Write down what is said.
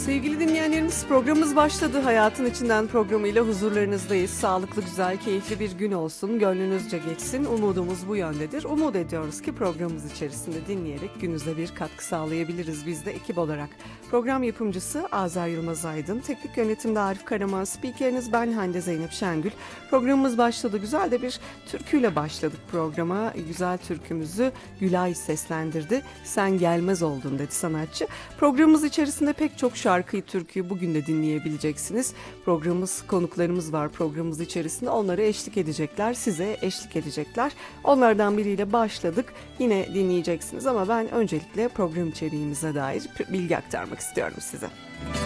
Sevgili dinleyenlerimiz, programımız başladı. Hayatın İçinden programıyla huzurlarınızdayız. Sağlıklı, güzel, keyifli bir gün olsun. Gönlünüzce geçsin. Umudumuz bu yöndedir. Umut ediyoruz ki programımız içerisinde dinleyerek gününüze bir katkı sağlayabiliriz biz de ekip olarak. Program yapımcısı Azer Yılmaz Aydın, teknik yönetimde Arif Karaman, spikeriniz ben Hande Zeynep Şengül. Programımız başladı. Güzel de bir türküyle başladık programa. Güzel türkümüzü Gülay seslendirdi. Sen gelmez oldun dedi sanatçı. Programımız içerisinde pek çok şarkıyı, türküyü bugün de dinleyebileceksiniz. Programımız, konuklarımız var programımız içerisinde. Onlara eşlik edecekler, size eşlik edecekler. Onlardan biriyle başladık. Yine dinleyeceksiniz ama ben öncelikle program içeriğimize dair bilgi aktarmak istiyorum size.